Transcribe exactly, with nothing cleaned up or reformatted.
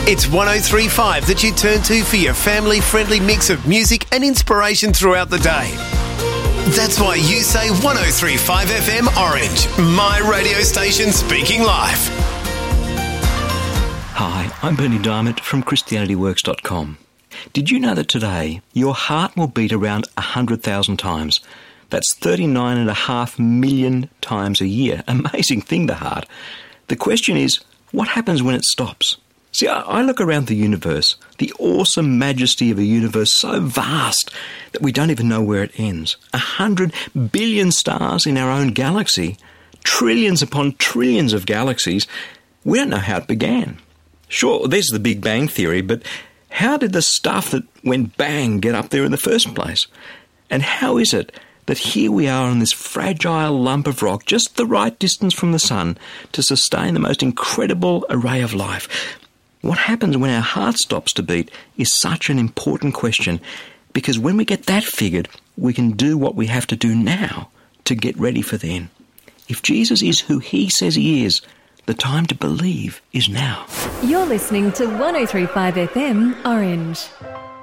It's one oh three point five that you turn to for your family-friendly mix of music and inspiration throughout the day. That's why you say one oh three point five F M Orange, my radio station speaking live. Hi, I'm Bernie Diamond from Christianity Works dot com. Did you know that today your heart will beat around one hundred thousand times? That's thirty-nine and a half million times a year. Amazing thing, the heart. The question is, what happens when it stops? See, I look around the universe, the awesome majesty of a universe so vast that we don't even know where it ends. A hundred billion stars in our own galaxy, trillions upon trillions of galaxies. We don't know how it began. Sure, there's the Big Bang Theory, but how did the stuff that went bang get up there in the first place? And how is it that here we are on this fragile lump of rock, just the right distance from the sun to sustain the most incredible array of life? What happens when our heart stops to beat is such an important question, because when we get that figured, we can do what we have to do now to get ready for then. If Jesus is who he says he is, the time to believe is now. You're listening to one oh three point five F M Orange.